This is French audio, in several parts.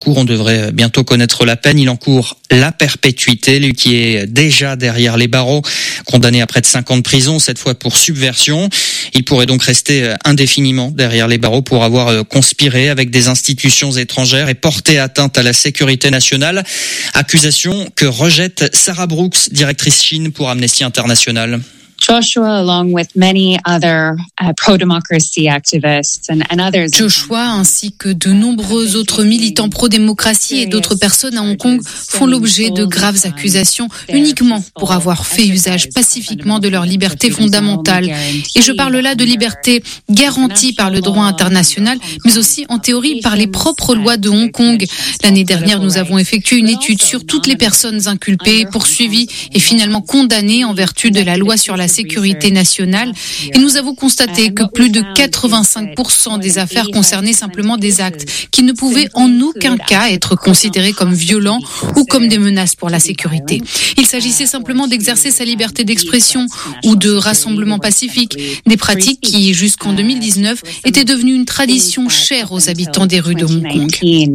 On devrait bientôt connaître la peine. Il encourt la perpétuité, lui qui est déjà derrière les barreaux, condamné à près de 5 ans de prison, cette fois pour subversion. Il pourrait donc rester indéfiniment derrière les barreaux pour avoir conspiré avec des institutions étrangères et porté atteinte à la sécurité nationale. Accusation que rejette Sarah Brooks, directrice Chine pour Amnesty International. Joshua, along with many other pro-democracy activists and others. Joshua, ainsi que de nombreux autres militants pro-démocratie et d'autres personnes à Hong Kong font l'objet de graves accusations uniquement pour avoir fait usage pacifiquement de leur liberté fondamentale. Et je parle là de liberté garantie par le droit international, mais aussi en théorie par les propres lois de Hong Kong. L'année dernière, nous avons effectué une étude sur toutes les personnes inculpées, poursuivies et finalement condamnées en vertu de la loi sur la sécurité nationale, et nous avons constaté que plus de 85% des affaires concernaient simplement des actes qui ne pouvaient en aucun cas être considérés comme violents ou comme des menaces pour la sécurité. Il s'agissait simplement d'exercer sa liberté d'expression ou de rassemblement pacifique, des pratiques qui, jusqu'en 2019, étaient devenues une tradition chère aux habitants des rues de Hong Kong.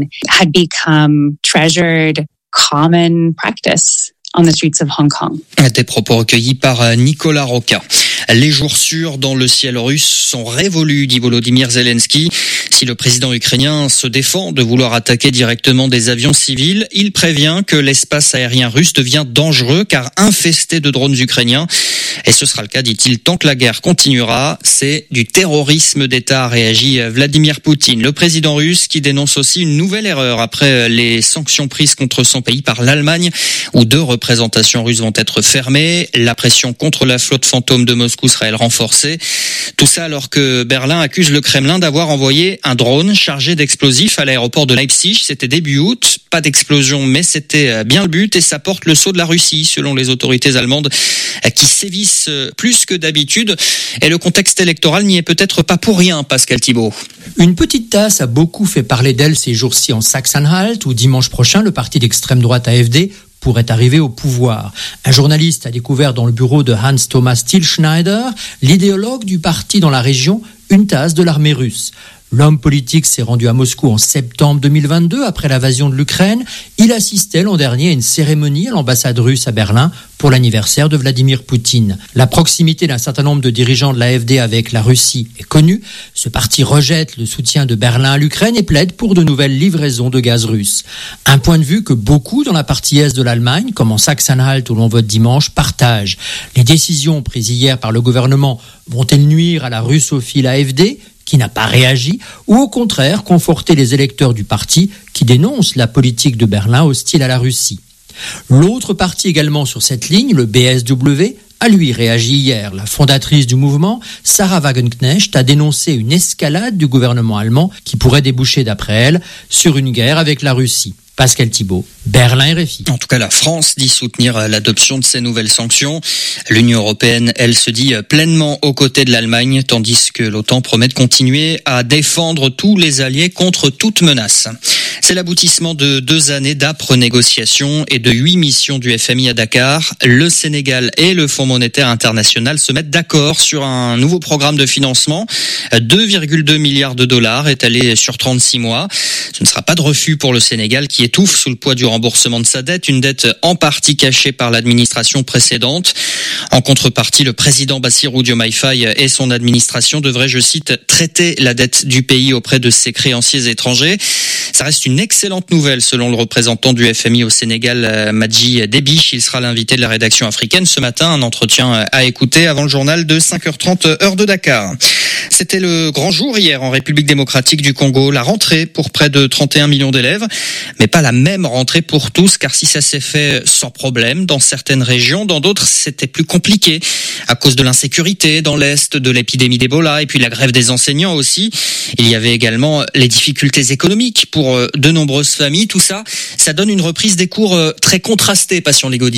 On the streets of Hong Kong. Des propos recueillis par Nicolas Roca. Les jours sûrs dans le ciel russe sont révolus, dit Volodymyr Zelensky. Si le président ukrainien se défend de vouloir attaquer directement des avions civils, il prévient que l'espace aérien russe devient dangereux car infesté de drones ukrainiens. Et ce sera le cas, dit-il, tant que la guerre continuera. C'est du terrorisme d'État, a réagi Vladimir Poutine. Le président russe qui dénonce aussi une nouvelle erreur après les sanctions prises contre son pays par l'Allemagne, où 2 représentations russes vont être fermées. La pression contre la flotte fantôme de Moscou sera elle renforcée. Tout ça alors que Berlin accuse le Kremlin d'avoir envoyé un drone chargé d'explosifs à l'aéroport de Leipzig. C'était début août. Pas d'explosion, mais c'était bien le but et ça porte le sceau de la Russie, selon les autorités allemandes, qui sévissent plus que d'habitude. Et le contexte électoral n'y est peut-être pas pour rien, Pascal Thibault. Une petite tasse a beaucoup fait parler d'elle ces jours-ci en Sachsen-Anhalt, où dimanche prochain, le parti d'extrême droite AfD pourrait arriver au pouvoir. Un journaliste a découvert dans le bureau de Hans-Thomas Tilschneider, l'idéologue du parti dans la région, une tasse de l'armée russe. L'homme politique s'est rendu à Moscou en septembre 2022 après l'invasion de l'Ukraine. Il assistait l'an dernier à une cérémonie à l'ambassade russe à Berlin pour l'anniversaire de Vladimir Poutine. La proximité d'un certain nombre de dirigeants de l'AfD avec la Russie est connue. Ce parti rejette le soutien de Berlin à l'Ukraine et plaide pour de nouvelles livraisons de gaz russe. Un point de vue que beaucoup dans la partie est de l'Allemagne, comme en Sachsen-Anhalt où l'on vote dimanche, partagent. Les décisions prises hier par le gouvernement vont-elles nuire à la russophile AfD qui n'a pas réagi, ou au contraire conforter les électeurs du parti qui dénoncent la politique de Berlin hostile à la Russie. L'autre parti également sur cette ligne, le BSW, a lui réagi hier. La fondatrice du mouvement, Sarah Wagenknecht, a dénoncé une escalade du gouvernement allemand qui pourrait déboucher, d'après elle, sur une guerre avec la Russie. Pascal Thibault, Berlin RFI. En tout cas, la France dit soutenir l'adoption de ces nouvelles sanctions. L'Union européenne, elle, se dit pleinement aux côtés de l'Allemagne, tandis que l'OTAN promet de continuer à défendre tous les alliés contre toute menace. C'est l'aboutissement de 2 années d'âpres négociations et de 8 missions du FMI à Dakar. Le Sénégal et le Fonds monétaire international se mettent d'accord sur un nouveau programme de financement. 2,2 milliards de dollars étalés sur 36 mois. Ce ne sera pas de refus pour le Sénégal qui étouffe sous le poids du remboursement de sa dette, une dette en partie cachée par l'administration précédente. En contrepartie, le président Bassirou Diomaye Faye et son administration devraient, je cite, traiter la dette du pays auprès de ses créanciers étrangers. Ça reste une excellente nouvelle selon le représentant du FMI au Sénégal, Madji Debiche. Il sera l'invité de la rédaction africaine ce matin. Un entretien à écouter avant le journal de 5h30 heure de Dakar. C'était le grand jour hier en République démocratique du Congo. La rentrée pour près de 31 millions d'élèves, mais pas la même rentrée pour tous, car si ça s'est fait sans problème dans certaines régions, dans d'autres c'était plus compliqué à cause de l'insécurité dans l'Est, de l'épidémie d'Ebola et puis la grève des enseignants aussi. Il y avait également les difficultés économiques pour de nombreuses familles. Tout ça, ça donne une reprise des cours très contrastée, Passion Légaudy.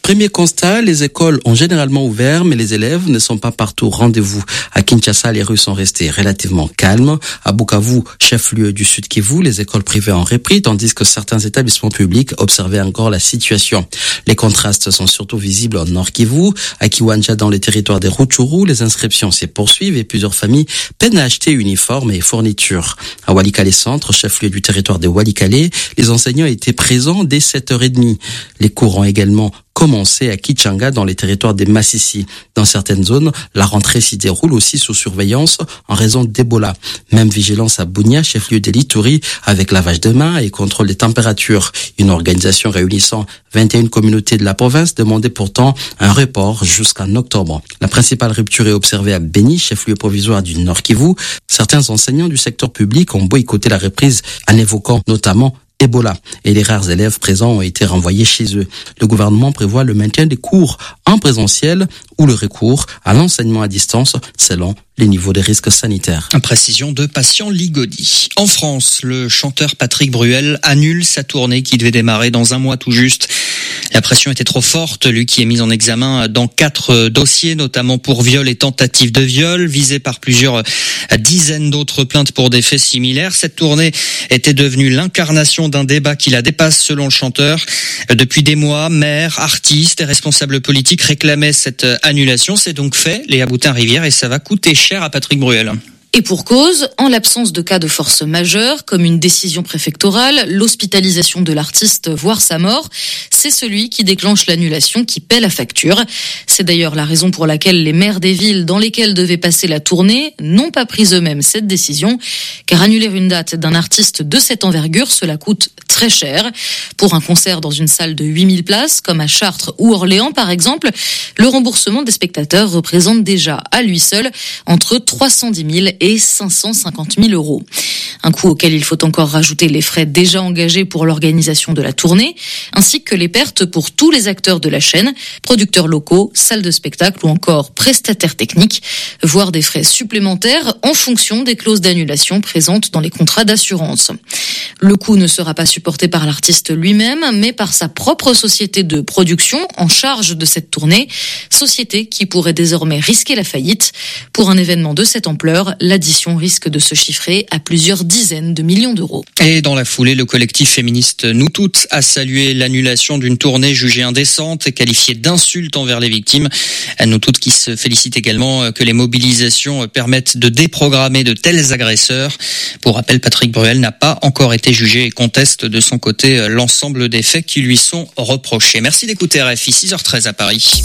Premier constat, les écoles ont généralement ouvert, mais les élèves ne sont pas partout au rendez-vous. À Kinshasa, les rues sont restées relativement calmes. À Bukavu, chef-lieu du Sud Kivu, les écoles privées ont repris, tandis que certains établissements publics observaient encore la situation. Les contrastes sont surtout visibles au Nord Kivu. À Kiwanja, dans les territoires des Rutshuru, les inscriptions se poursuivent et plusieurs familles peinent à acheter uniformes et fournitures. À Walikale Centre, chef-lieu du territoire de Walikale, les enseignants étaient présents dès 7h30. Les cours ont également commencé à Kichanga dans les territoires des Massissi. Dans certaines zones, la rentrée s'y déroule aussi sous surveillance en raison d'Ebola. Même vigilance à Bunia, chef-lieu de l'Ituri, avec lavage de mains et contrôle des températures. Une organisation réunissant 21 communautés de la province demandait pourtant un report jusqu'en octobre. La principale rupture est observée à Beni, chef-lieu provisoire du Nord Kivu. Certains enseignants du secteur public ont boycotté la reprise en évoquant notamment Ebola, et les rares élèves présents ont été renvoyés chez eux. Le gouvernement prévoit le maintien des cours en présentiel ou le recours à l'enseignement à distance selon les niveaux de risques sanitaires. Précision de Patient Ligodi. En France, le chanteur Patrick Bruel annule sa tournée qui devait démarrer dans un mois tout juste. La pression était trop forte, lui qui est mis en examen dans 4 dossiers, notamment pour viol et tentative de viol, visé par plusieurs dizaines d'autres plaintes pour des faits similaires. Cette tournée était devenue l'incarnation d'un débat qui la dépasse selon le chanteur. Depuis des mois, maires, artistes et responsables politiques réclamaient cette annulation. C'est donc fait, Léa Boutin-Rivière, et ça va coûter cher à Patrick Bruel. Et pour cause, en l'absence de cas de force majeure, comme une décision préfectorale, l'hospitalisation de l'artiste, voire sa mort, c'est celui qui déclenche l'annulation qui paie la facture. C'est d'ailleurs la raison pour laquelle les maires des villes dans lesquelles devait passer la tournée n'ont pas pris eux-mêmes cette décision, car annuler une date d'un artiste de cette envergure, cela coûte très cher. Pour un concert dans une salle de 8000 places, comme à Chartres ou Orléans par exemple, le remboursement des spectateurs représente déjà à lui seul entre 310 000 et 550 000 euros. Un coût auquel il faut encore rajouter les frais déjà engagés pour l'organisation de la tournée, ainsi que les pertes pour tous les acteurs de la chaîne, producteurs locaux, salles de spectacle ou encore prestataires techniques, voire des frais supplémentaires en fonction des clauses d'annulation présentes dans les contrats d'assurance. Le coût ne sera pas supporté par l'artiste lui-même, mais par sa propre société de production en charge de cette tournée, société qui pourrait désormais risquer la faillite. Pour un événement de cette ampleur, l'addition risque de se chiffrer à plusieurs dizaines de millions d'euros. Et dans la foulée, le collectif féministe Nous Toutes a salué l'annulation d'une tournée jugée indécente et qualifiée d'insulte envers les victimes. Nous Toutes qui se félicitent également que les mobilisations permettent de déprogrammer de tels agresseurs. Pour rappel, Patrick Bruel n'a pas encore été jugé et conteste de son côté l'ensemble des faits qui lui sont reprochés. Merci d'écouter RFI, 6h13 à Paris.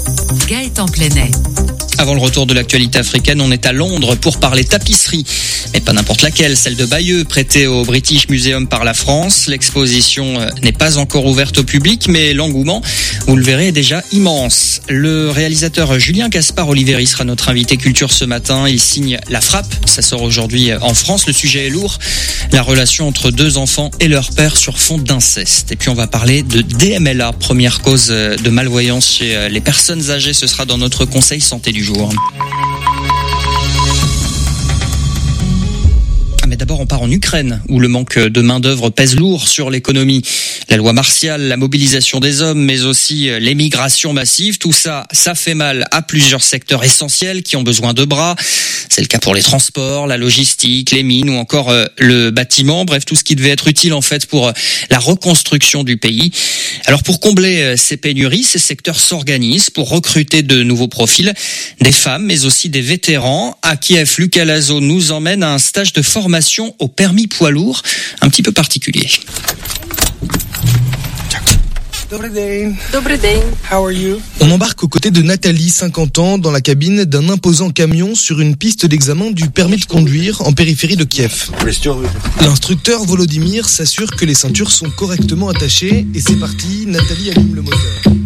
Gaëtan Plenet. Avant le retour de l'actualité africaine, on est à Londres pour parler tapisserie. Mais pas n'importe laquelle, celle de Bayeux, prêtée au British Museum par la France. L'exposition n'est pas encore ouverte au public, mais l'engouement, vous le verrez, est déjà immense. Le réalisateur Julien Gaspard-Oliveri sera notre invité culture ce matin. Il signe La Frappe, ça sort aujourd'hui en France. Le sujet est lourd, la relation entre 2 enfants et leur père sur fond d'inceste. Et puis on va parler de DMLA, première cause de malvoyance chez les personnes âgées. Ce sera dans notre conseil santé du jour. Mais d'abord, on part en Ukraine, où le manque de main-d'œuvre pèse lourd sur l'économie. La loi martiale, la mobilisation des hommes, mais aussi l'émigration massive, tout ça, ça fait mal à plusieurs secteurs essentiels qui ont besoin de bras. C'est le cas pour les transports, la logistique, les mines ou encore le bâtiment. Bref, tout ce qui devait être utile en fait pour la reconstruction du pays. Alors pour combler ces pénuries, ces secteurs s'organisent pour recruter de nouveaux profils, des femmes, mais aussi des vétérans. À Kiev, Lucas Lazo nous emmène à un stage de formation au permis poids lourd, un petit peu particulier. On embarque aux côtés de Nathalie, 50 ans, dans la cabine d'un imposant camion sur une piste d'examen du permis de conduire en périphérie de Kiev. L'instructeur Volodymyr s'assure que les ceintures sont correctement attachées et c'est parti, Nathalie allume le moteur.